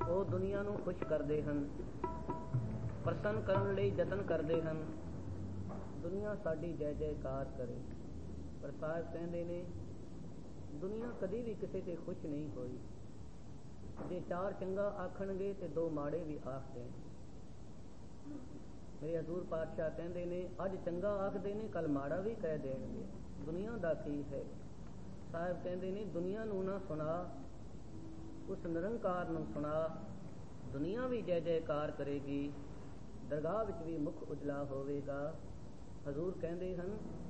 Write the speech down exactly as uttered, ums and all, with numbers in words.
ਉਹ ਦੁਨੀਆ ਨੂੰ ਖੁਸ਼ ਕਰਦੇ ਹਨ, ਪ੍ਰਸੰਨ ਕਰਨ ਲਈ ਯਤਨ ਕਰਦੇ ਹਨ। ਦੁਨੀਆ ਸਾਡੀ ਜੈ ਜੈਕਾਰ ਕਰੇ। ਪਰ ਸਾਹਿਬ ਕਹਿੰਦੇ ਨੇ ਦੁਨੀਆ ਕਦੀ ਵੀ ਕਿਸੇ ਤੇ ਖੁਸ਼ ਨਹੀਂ ਹੋਈ। ਜੇ ਚਾਰ ਚੰਗਾ ਆਖਣਗੇ ਤੇ ਦੋ ਮਾੜੇ ਵੀ ਆਖ ਦੇਣ। ਮੇਰੇ ਹਜ਼ੂਰ ਪਾਤਸ਼ਾਹ ਕਹਿੰਦੇ ਨੇ ਅੱਜ ਚੰਗਾ ਆਖਦੇ ਨੇ ਕੱਲ ਮਾੜਾ ਵੀ ਕਹਿ ਦੇਣਗੇ। ਦੁਨੀਆ ਦਾ ਕੀ ਹੈ? ਸਾਹਿਬ ਕਹਿੰਦੇ ਨੇ ਦੁਨੀਆ ਨੂੰ ਨਾ ਸੁਣਾ, ਉਸ ਨਿਰੰਕਾਰ ਨੂੰ ਸੁਣਾ। ਦੁਨੀਆ ਵੀ ਜੈ ਜੈਕਾਰ ਕਰੇਗੀ, ਦਰਗਾਹ ਵਿੱਚ ਵੀ ਮੁੱਖ ਉਜਲਾ ਹੋਵੇਗਾ। ਹਜ਼ੂਰ ਕਹਿੰਦੇ ਹਨ